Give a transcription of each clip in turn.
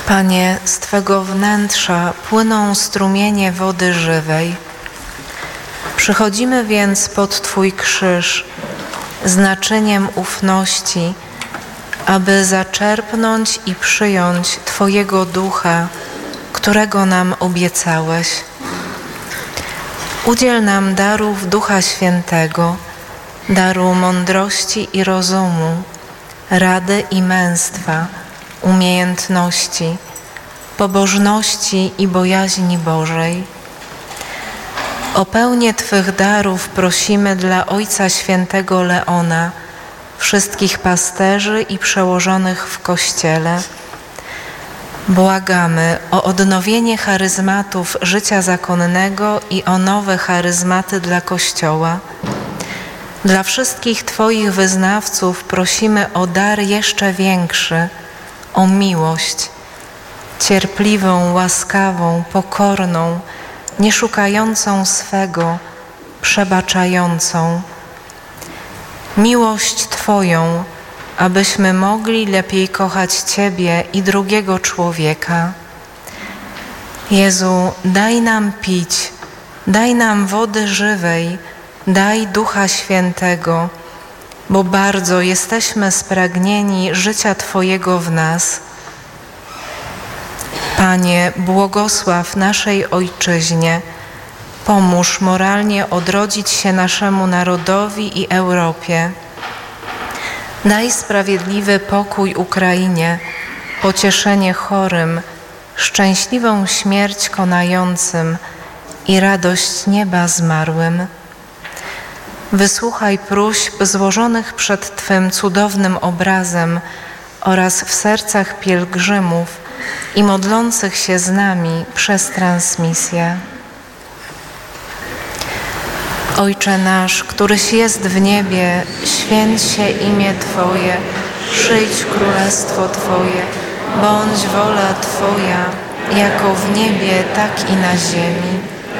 Panie, z Twego wnętrza płyną strumienie wody żywej. Przychodzimy więc pod Twój krzyż z naczyniem ufności, aby zaczerpnąć i przyjąć Twojego Ducha, którego nam obiecałeś. Udziel nam darów Ducha Świętego, daru mądrości i rozumu, rady i męstwa, umiejętności, pobożności i bojaźni Bożej. O pełnię Twych darów prosimy dla Ojca Świętego Leona, wszystkich pasterzy i przełożonych w Kościele. Błagamy o odnowienie charyzmatów życia zakonnego i o nowe charyzmaty dla Kościoła. Dla wszystkich Twoich wyznawców prosimy o dar jeszcze większy, o miłość, cierpliwą, łaskawą, pokorną, nie szukającą swego, przebaczającą. Miłość Twoją, abyśmy mogli lepiej kochać Ciebie i drugiego człowieka. Jezu, daj nam pić, daj nam wody żywej, daj Ducha Świętego, bo bardzo jesteśmy spragnieni życia Twojego w nas. Panie, błogosław naszej Ojczyźnie, pomóż moralnie odrodzić się naszemu narodowi i Europie. Daj sprawiedliwy pokój Ukrainie, pocieszenie chorym, szczęśliwą śmierć konającym i radość nieba zmarłym. Wysłuchaj próśb złożonych przed Twym cudownym obrazem oraz w sercach pielgrzymów i modlących się z nami przez transmisję. Ojcze nasz, któryś jest w niebie, święć się imię Twoje, przyjdź królestwo Twoje, bądź wola Twoja, jako w niebie, tak i na ziemi.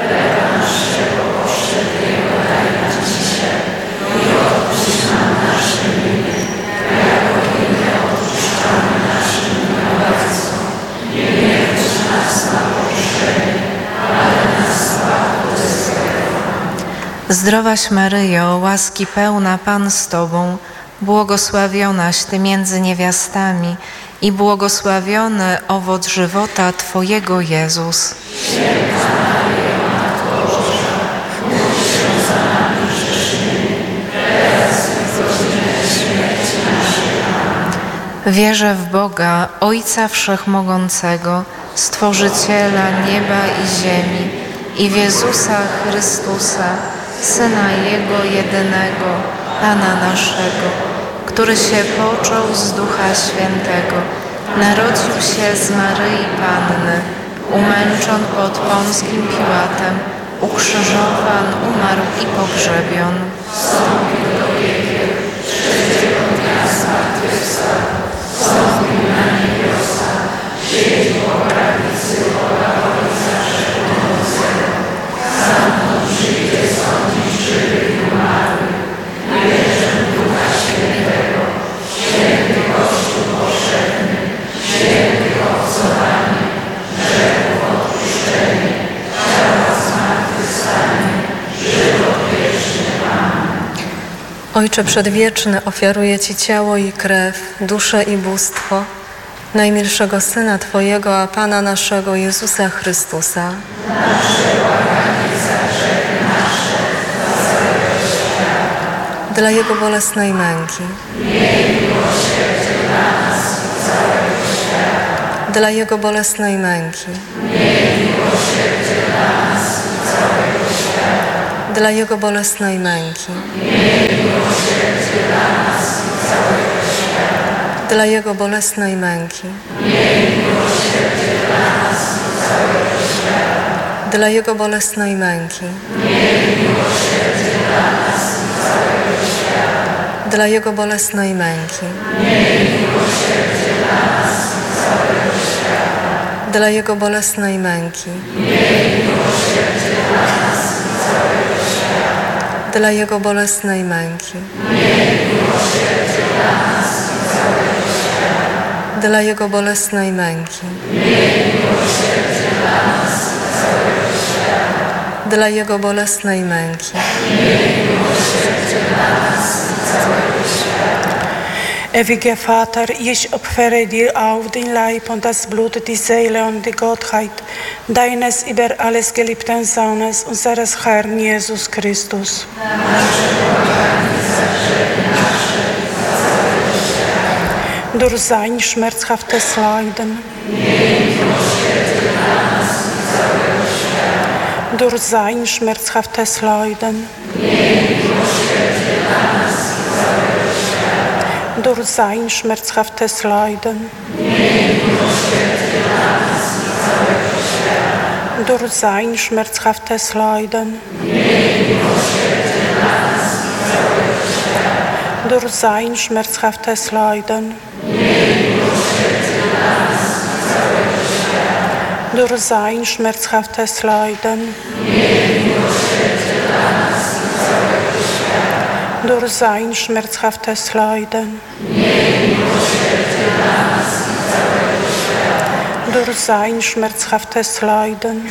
Zdrowaś Maryjo, łaski pełna, Pan z Tobą, błogosławionaś Ty między niewiastami i błogosławiony owoc żywota Twojego, Jezus. Święta Maryjo, Matko Boża, módl się za nami grzesznymi, teraz i w godzinę śmierci naszej. Amen. Wierzę w Boga, Ojca Wszechmogącego, Stworzyciela nieba i ziemi, i w Jezusa Chrystusa, Syna Jego jedynego, Pana naszego, który się począł z Ducha Świętego, narodził się z Maryi Panny, umęczon pod Pąskim Piłatem, ukrzyżowan, umarł i pogrzebion. Wstąpił do piekieł, trzeciego dnia zmartwychwstał, wstąpił na niebiosa, siedzi po prawicy Boga Ojca Wszechmogącego, stamtąd przyjdzie sądzić żywych i umarłych. Wierzę w Ducha Świętego, święty Kościół powszechny, świętych obcowanie, grzechów odpuszczenie, ciała zmartwychwstanie, żywot wieczny. Amen. Ojcze Przedwieczny, ofiaruję Ci ciało i krew, duszę i bóstwo najmilszego Syna Twojego, a Pana naszego Jezusa Chrystusa. Nasze błaganie za grzechy nasze, za całego świata. Dla Jego bolesnej męki. Miej miłosierdzie dla nas i całego świata. Dla Jego bolesnej męki. Miej miłosierdzie dla nas i całego świata. Dla Jego bolesnej męki. Miej miłosierdzie dla nas i całego świata. Dla Jego bolesnej męki. Miej miłosierdzie dla nas i całego świata. Dla Jego bolesnej męki. Miej miłosierdzie dla nas i całego świata. Dla Jego bolesnej męki. Miej miłosierdzie dla nas i całego świata. Dla Jego bolesnej męki. Miej miłosierdzie dla nas i całego świata. Dla Jego bolesnej męki. Miej miłosierdzie dla nas i całego świata. dla Jego bolesnej męki, dla Jego bolesnej męki, Ewige Vater, ich opfere dir auf den Leib und das Blut, die Seele und die Gottheit deines über alles geliebten Sohnes, unseres Herrn Jesus Christus. Durch sein schmerzhaftes Leiden, durch sein schmerzhaftes Leiden, durch sein schmerzhaftes Leiden, durch sein schmerzhaftes Leiden, durch sein schmerzhaftes Leiden, durch sein schmerzhaftes Leiden, durch sein schmerzhaftes Leiden, durch sein schmerzhaftes Leiden,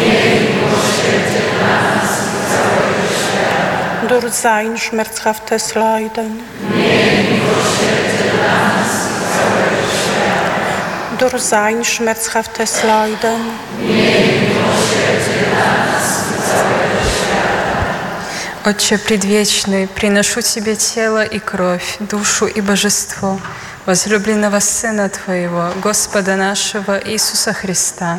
durch sein schmerzhaftes Leiden, durch sein schmerzhaftes Leiden, Отче предвечный, приношу Тебе тело и кровь, душу и божество возлюбленного Сына Твоего, Господа нашего Иисуса Христа,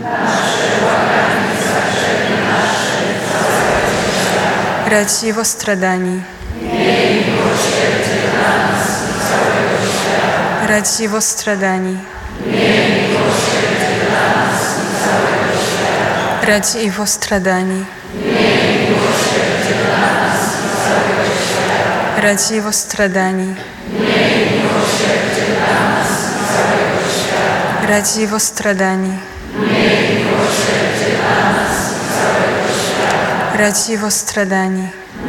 ради Его страданий, ради Его страданий, ради Его страданий, ради Его страданий, ради Его страданий, ради Его страданий,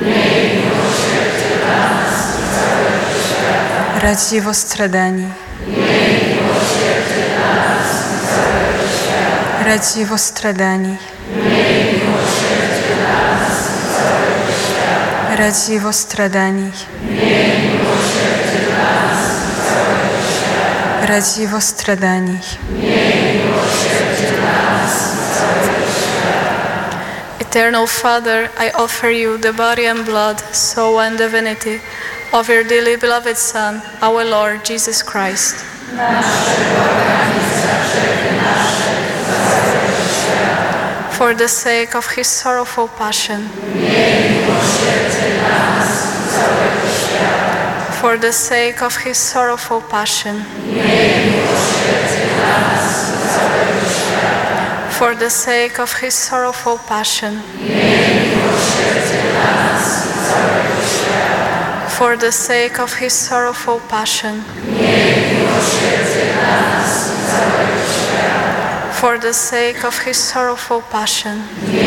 ради Его страданий, ради Его страданий, ради Его страданий, ради Его страданий. Eternal Father, I offer you the body and blood, soul and divinity of your dearly beloved Son, our Lord Jesus Christ. For the sake of his sorrowful passion, for the sake of his sorrowful passion, for the sake of his sorrowful passion, for the sake of his sorrowful passion, for the sake of his sorrowful passion,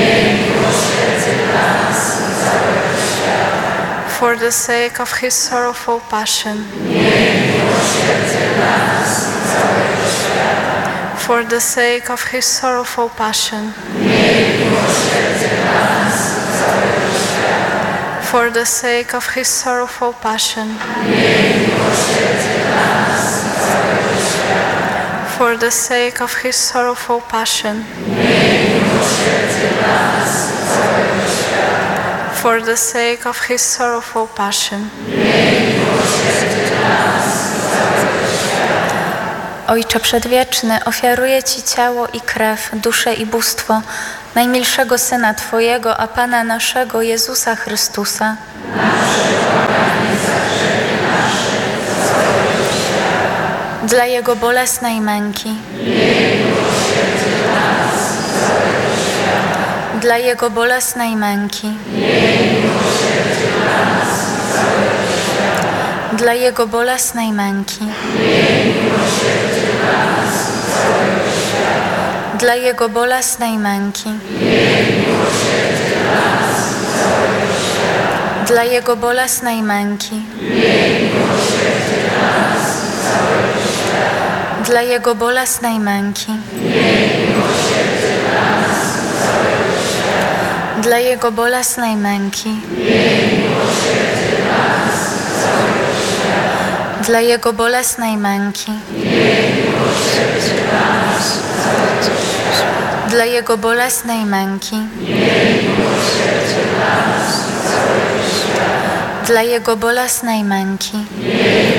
for the sake of his sorrowful passion, for the sake of his sorrowful passion, for the sake of his sorrowful passion, for the sake of his sorrowful passion, for the sake of his sorrowful passion. Ojcze Przedwieczny, ofiaruję Ci ciało i krew, duszę i bóstwo najmilszego Syna Twojego, a Pana naszego Jezusa Chrystusa, dla Jego bolesnej męki, dla Jego bolesnej męki, dla Jego bolesnej męki, dla Jego bolesnej męki, dla Jego bolesnej męki, dla Jego bolesnej męki, dla Jego bolesnej męki, dla Jego bolesnej męki, dla Jego bolesnej męki, dla Jego bolesnej męki,